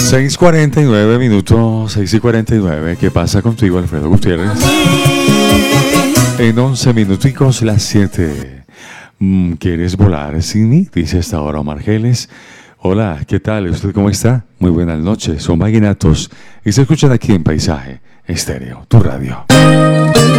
6:49 minutos, 6:49. ¿Qué pasa contigo, Alfredo Gutiérrez? En 11 minuticos, las 7. ¿Quieres volar sin mí? Dice hasta ahora Omar Geles. Hola, ¿qué tal? ¿Usted cómo está? Muy buenas noches, son Vallenatos y se escuchan aquí en Paisaje Estéreo, tu radio.